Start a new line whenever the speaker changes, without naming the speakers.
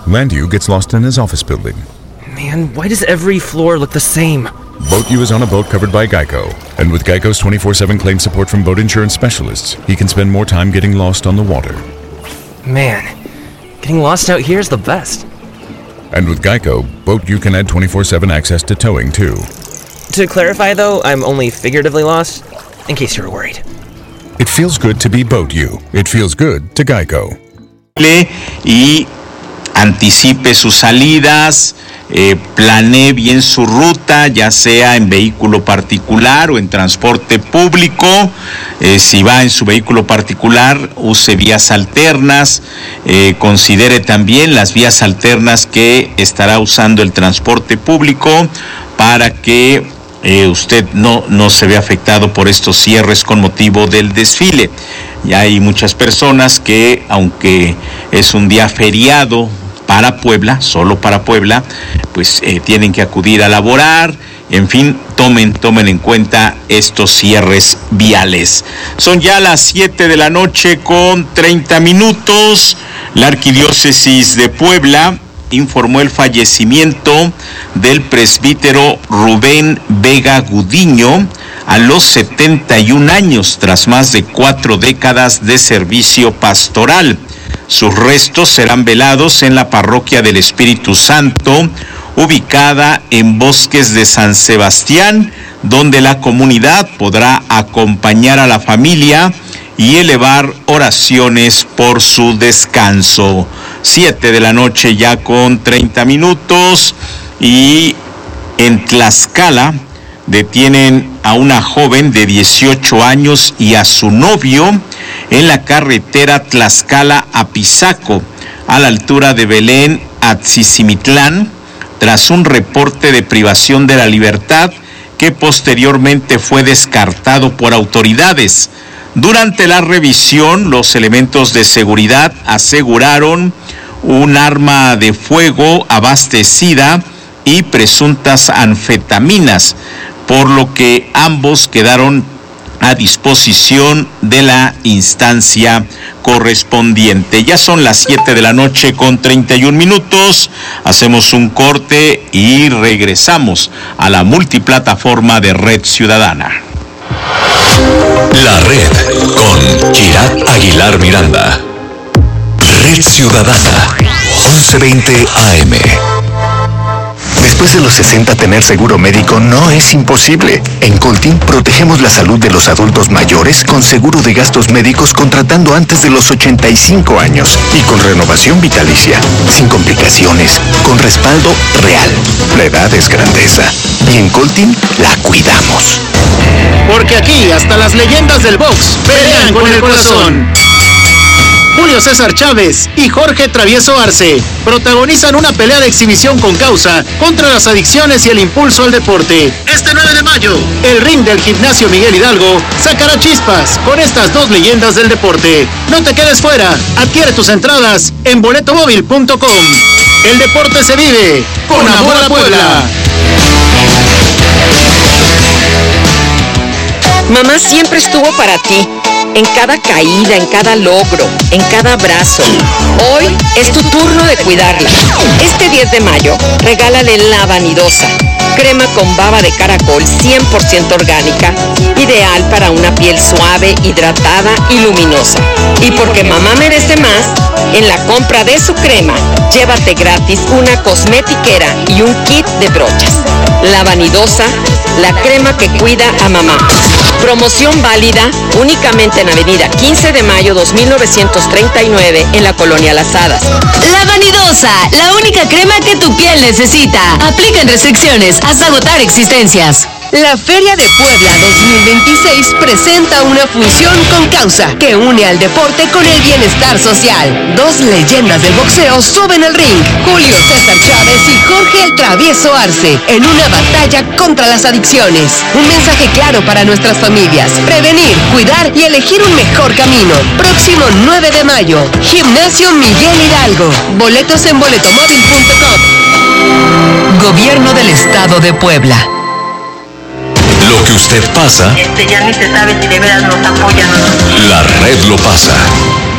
Landu gets lost in his office building.
Man, why does every floor look the same?
Boat U is on a boat covered by Geico. And with Geico's 24/7 claim support from boat insurance specialists, he can spend more time getting lost on the water.
Man, getting lost out here is the best.
And with Geico, Boat U can add 24/7 access to towing, too.
To clarify, though, I'm only figuratively lost, in case you were worried.
It feels good to be Boat U. It feels good to Geico.
Y anticipe sus salidas, planee bien su ruta, ya sea en vehículo particular o en transporte público. Si va en su vehículo particular, use vías alternas. Considere también las vías alternas que estará usando el transporte público para que usted no se vea afectado por estos cierres con motivo del desfile. Ya hay muchas personas que, aunque es un día feriado para Puebla, solo para Puebla, pues tienen que acudir a laborar. En fin, tomen en cuenta estos cierres viales. Son ya las 7 de la noche con 30 minutos. La Arquidiócesis de Puebla informó el fallecimiento del presbítero Rubén Vega Gudiño a los 71 años, tras más de 4 décadas de servicio pastoral. Sus restos serán velados en la Parroquia del Espíritu Santo, ubicada en Bosques de San Sebastián, donde la comunidad podrá acompañar a la familia y elevar oraciones por su descanso. 7 de la noche ya con 30 minutos, y en Tlaxcala detienen a una joven de 18 años y a su novio en la carretera Tlaxcala-Apizaco, a la altura de Belén-Atzicimitlán, tras un reporte de privación de la libertad que posteriormente fue descartado por autoridades. Durante la revisión, los elementos de seguridad aseguraron un arma de fuego abastecida y presuntas anfetaminas, por lo que ambos quedaron a disposición de la instancia correspondiente. Ya son las 7 de la noche con 31 minutos. Hacemos un corte y regresamos a la multiplataforma de Red Ciudadana.
La Red con Kirat Aguilar Miranda. Red Ciudadana, 1120 AM.
Después de los 60, tener seguro médico no es imposible. En Coltin protegemos la salud de los adultos mayores con seguro de gastos médicos contratando antes de los 85 años y con renovación vitalicia, sin complicaciones, con respaldo real. La edad es grandeza y en Coltin la cuidamos.
Porque aquí hasta las leyendas del box pelean con el corazón. Julio César Chávez y Jorge Travieso Arce protagonizan una pelea de exhibición con causa contra las adicciones y el impulso al deporte. Este 9 de mayo, el ring del Gimnasio Miguel Hidalgo sacará chispas con estas dos leyendas del deporte. No te quedes fuera, adquiere tus entradas en boletomóvil.com. El deporte se vive con amor a Puebla.
Mamá siempre estuvo para ti, en cada caída, en cada logro, en cada abrazo. Hoy es tu turno de cuidarla. Este 10 de mayo, regálale la Vanidosa, crema con baba de caracol 100% orgánica, ideal para una piel suave, hidratada y luminosa. Y porque mamá merece más, en la compra de su crema, llévate gratis una cosmetiquera y un kit de brochas. La Vanidosa, la crema que cuida a mamá. Promoción válida únicamente en Avenida 15 de Mayo 2939 en la Colonia Las Hadas.
La Vanidosa, la única crema que tu piel necesita. Aplican restricciones hasta agotar existencias.
La Feria de Puebla 2026 presenta una función con causa que une al deporte con el bienestar social. Dos leyendas del boxeo suben al ring, Julio César Chávez y Jorge el Travieso Arce, en una batalla contra las adicciones. Un mensaje claro para nuestras familias: prevenir, cuidar y elegir un mejor camino. Próximo 9 de mayo, Gimnasio Miguel Hidalgo. Boletos en boletomóvil.com.
Gobierno del Estado de Puebla.
Lo que usted pasa,
ya ni se sabe si de veras nos apoyan o no.
la red lo pasa.